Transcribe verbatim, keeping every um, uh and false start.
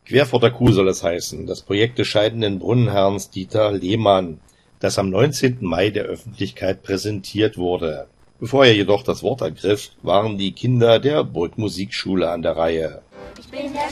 Quer vor der Kuh soll es heißen, das Projekt des scheidenden Brunnenherrn Dieter Lehmann, das am neunzehnten Mai der Öffentlichkeit präsentiert wurde. Bevor er jedoch das Wort ergriff, waren die Kinder der Burgmusikschule an der Reihe. Ich bin der